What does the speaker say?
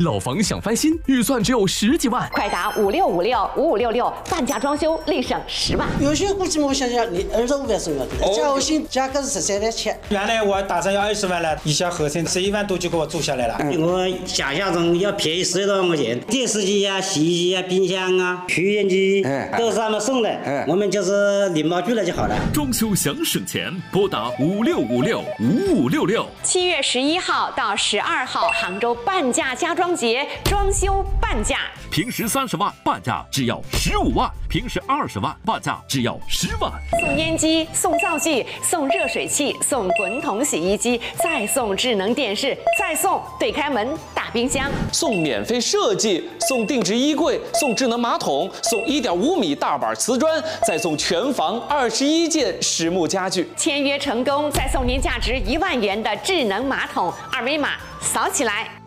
老房想翻新，预算只有10几万， 快打56565566，半价装修立省10万。 有些估计我想想，你25万送要的，加薪价格是13万7。 原来我打算要20万了，一下合成11万多就给我做下来了。 我想象中要便宜10多万块钱，电视机啊、洗衣机啊、冰箱啊、取烟机都是他们送的，我们就是礼貌拒了就好了。 装修想省钱，拨打56565566。 7月11号到12号，杭州半价家装节，装修半价。 平时30万，半价只要15万；平时20万，半价只要10万。 送烟机，送灶具，送热水器，送滚筒洗衣机，再送智能电视，再送对开门大冰箱， 送免费设计，送定制衣柜，送智能马桶，送1.5米大板瓷砖，再送全房21件实木家具。 签约成功，再送您价值1万元的智能马桶，二维码扫起来。